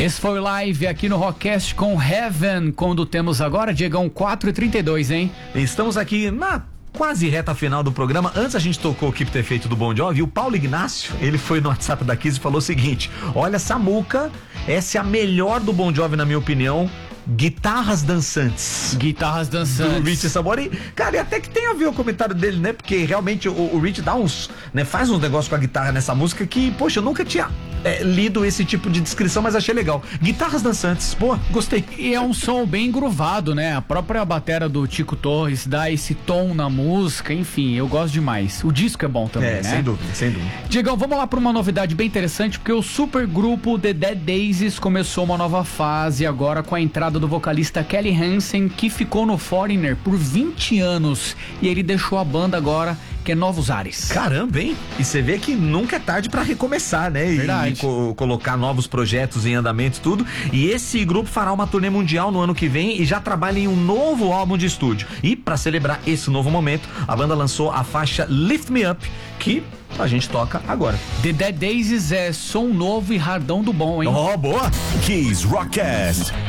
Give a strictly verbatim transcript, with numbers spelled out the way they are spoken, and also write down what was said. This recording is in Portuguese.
Esse foi o live aqui no Rockcast com Heaven, quando temos agora, Diegão, quatro e trinta e dois, hein? Estamos aqui na quase reta final do programa. Antes a gente tocou o Keep the Faith do Bon Jovi, o Paulo Ignácio, ele foi no WhatsApp da Kiss e falou o seguinte: olha, Samuca, essa é a melhor do Bon Jovi, na minha opinião. Guitarras dançantes. Guitarras dançantes. Do Rich Sambora. Cara, e até que tem a ver o comentário dele, né? Porque realmente o, o Rich dá uns, né? Faz uns negócios com a guitarra nessa música que, poxa, eu nunca tinha é, lido esse tipo de descrição, mas achei legal. Guitarras dançantes, pô, gostei. E é um som bem groovado, né? A própria batera do Tico Torres dá esse tom na música, enfim, eu gosto demais. O disco é bom também, é, né? sem dúvida, sem dúvida. Diegão, vamos lá para uma novidade bem interessante, porque o super grupo The Dead Daisies começou uma nova fase agora com a entrada do vocalista Kelly Hansen, que ficou no Foreigner por vinte anos, e ele deixou a banda agora, que é Novos Ares. Caramba, hein? E você vê que nunca é tarde pra recomeçar, né? Verdade. E, e co- colocar novos projetos em andamento e tudo. E esse grupo fará uma turnê mundial no ano que vem e já trabalha em um novo álbum de estúdio. E pra celebrar esse novo momento, a banda lançou a faixa Lift Me Up, que a gente toca agora. The Dead Daisies é som novo e hardão do bom, hein? Oh, boa! Kiss Rockcast.